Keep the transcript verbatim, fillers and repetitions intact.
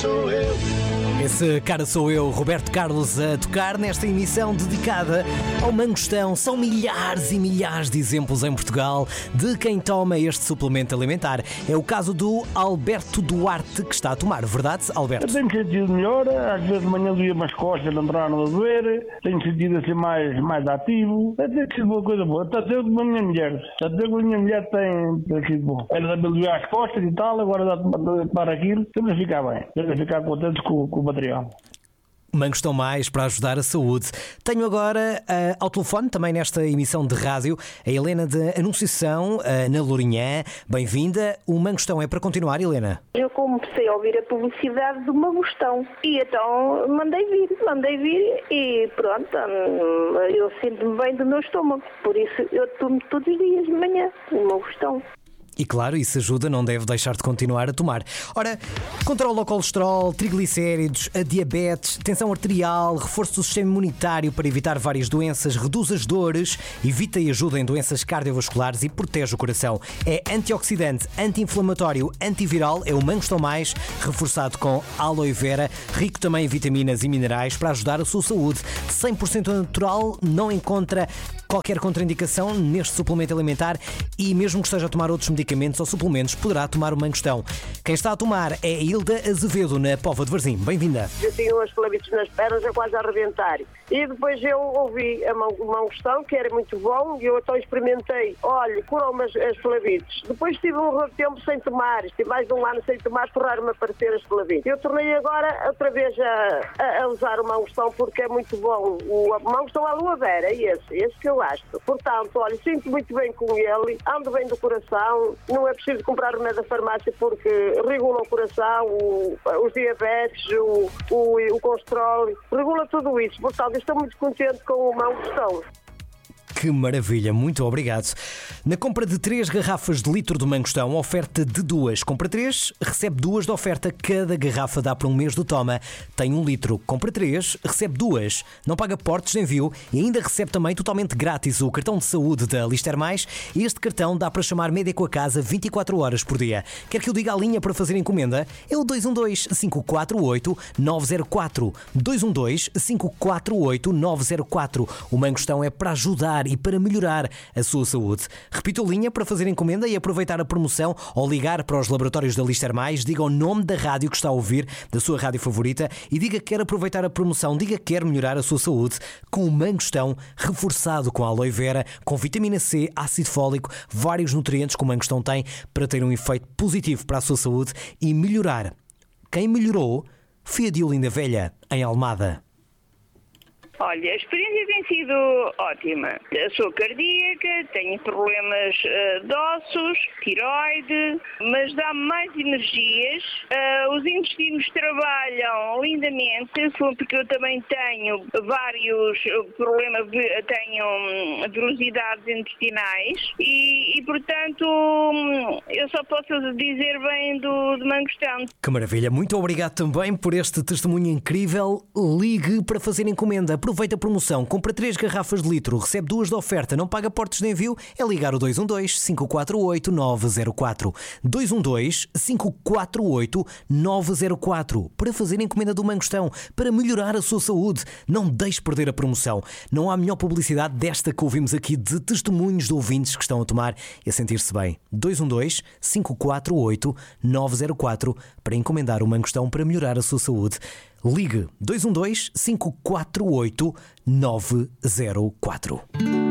sou eu. Esse cara sou eu, Roberto Carlos, a tocar nesta emissão dedicada ao mangostão. São milhares e milhares de exemplos em Portugal de quem toma este suplemento alimentar. É o caso do Alberto Duarte, que está a tomar, verdade, Alberto? Eu tenho sentido melhor, às vezes de manhã doía umas costas, não entraram a doer, tenho sentido assim mais, mais ativo, tem sido uma coisa boa. Está a dizer com a minha mulher, está a dizer que a minha mulher tem, tem sido bom. Ela dá-me doer as costas e tal, agora dá-me para aquilo, estamos a ficar bem, estamos a ficar contentes com, com o material. Mangostão Mais para ajudar a saúde. Tenho agora uh, ao telefone, também nesta emissão de rádio, a Helena de Anunciação, uh, na Lourinhã. Bem-vinda. O Mangostão é para continuar, Helena? Eu comecei a ouvir a publicidade do Mangostão e então mandei vir, mandei vir e pronto, eu sinto-me bem do meu estômago. Por isso eu tomo todos os dias de manhã o Mangostão. E claro, isso ajuda, não deve deixar de continuar a tomar. Ora, controla o colesterol, triglicéridos, a diabetes, tensão arterial, reforço do sistema imunitário para evitar várias doenças, reduz as dores, evita e ajuda em doenças cardiovasculares e protege o coração. É antioxidante, anti-inflamatório, antiviral, é o Mangostão Mais, reforçado com aloe vera, rico também em vitaminas e minerais para ajudar a sua saúde. cem por cento natural, não encontra qualquer contraindicação neste suplemento alimentar e mesmo que esteja a tomar outros medicamentos ou suplementos, poderá tomar o Mangostão. Quem está a tomar é a Hilda Azevedo, na Póvoa de Varzim. Bem-vinda. Eu tinha umas clavites nas pernas a quase a arrebentar. E depois eu ouvi o Mangostão, que era muito bom, e eu então experimentei. Olha, curou-me as, as clavites. Depois tive um pouco tempo sem tomar, estive mais de um ano sem tomar, tornaram-me a aparecer as clavites. Eu tornei agora outra vez a, a, a usar o Mangostão porque é muito bom. O Mangostão aloe vera, é esse, esse que eu gosto. Portanto, olha, sinto muito bem com ele, ando bem do coração, não é preciso comprar remédio da farmácia porque regula o coração, o, os diabetes, o, o, o colesterol, regula tudo isso. Portanto, estou muito contente com o Mangostão. Que maravilha, muito obrigado. Na compra de três garrafas de litro do Mangostão, oferta de duas. Compra três, recebe duas de oferta. Cada garrafa dá para um mês do toma. Tem um litro. Compra três, recebe duas. Não paga portos de envio e ainda recebe também totalmente grátis o cartão de saúde da Lister Mais. Este cartão dá para chamar médico a casa vinte e quatro horas por dia. Quer que eu diga a linha para fazer encomenda? É o dois um dois, cinco quatro oito, nove zero quatro. dois um dois, cinco quatro oito, nove zero quatro. O Mangostão é para ajudar e para melhorar a sua saúde. Repito a linha para fazer encomenda e aproveitar a promoção ou ligar para os laboratórios da Lister Mais, diga o nome da rádio que está a ouvir, da sua rádio favorita e diga que quer aproveitar a promoção, diga que quer melhorar a sua saúde com o Mangostão reforçado com aloe vera, com vitamina C, ácido fólico, vários nutrientes que o Mangostão tem para ter um efeito positivo para a sua saúde e melhorar. Quem melhorou foi a Diolinda Velha, em Almada. Olha, a experiência tem sido ótima. Eu sou cardíaca, tenho problemas uh, de ossos, tiroide, mas dá-me mais energias. Uh, os intestinos trabalham lindamente, porque eu também tenho vários problemas, tenho velocidades intestinais e, e, portanto, eu só posso dizer bem do, do Mangostão. Que maravilha, muito obrigado também por este testemunho incrível. Ligue para fazer encomenda. Aproveita a promoção, compra três garrafas de litro, recebe duas de oferta, não paga portos de envio, é ligar o dois um dois, cinco quatro oito, nove zero quatro. dois um dois, cinco quatro oito, nove zero quatro para fazer encomenda do Mangostão, para melhorar a sua saúde. Não deixe perder a promoção. Não há melhor publicidade desta que ouvimos aqui de testemunhos de ouvintes que estão a tomar e a sentir-se bem. dois um dois, cinco quatro oito, nove zero quatro para encomendar o Mangostão para melhorar a sua saúde. Ligue dois um dois, cinco quatro oito, nove zero quatro.